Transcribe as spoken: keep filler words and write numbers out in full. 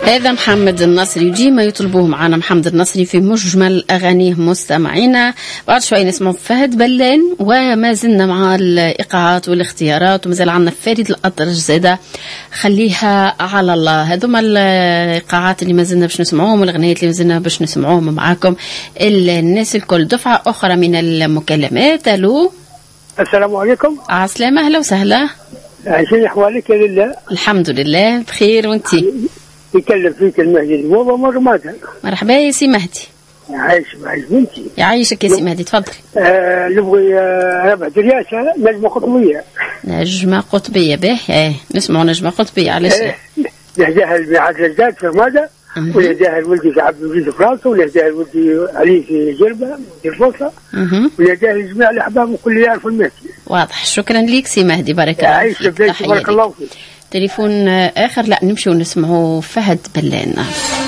هذا محمد النصري، وديما يطلبوه معنا محمد النصري في مجمل أغانيه مستمعينا. بعد شوي نسمع فهد بلان، وما زلنا مع الإيقاعات والاختيارات، ومازال عندنا فريد الأطرش زادة خليها على الله. هذوما الإيقاعات اللي ما زلنا باش نسمعوهم، والأغنيات اللي ما زلنا باش نسمعوهم معاكم الناس الكل. دفعة أخرى من المكالمات. ألو، السلام عليكم. عسلامة، أهلا وسهلا. عايشين أحوالك يا لله؟ الحمد لله بخير، وانتي؟ يكلم فيك المهدي البابا مرة ماذا؟ مرحبا يا سي مهدي. يعيش معيش بنتي. يعيشك يا سي مهدي، تفضل. آه نبغي آه ربع درياسة نجمة قطبية. نجمة قطبية، به ايه نسمعوا نجمة قطبية. علاش؟ آه لهداها الميعاد الزاد في ماذا؟ ولهداها الولدي في عبد العزيز فرنسا، ولهداها الولدي علي في جربة في الفرصة، ولهداها الجميع الأحباب وكل يعرفوا المهدي. واضح، شكرا ليك سي مهدي، بارك الله فيك. بارك الله فيك. تليفون آخر، لا نمشي ونسمعوا فهد بلان.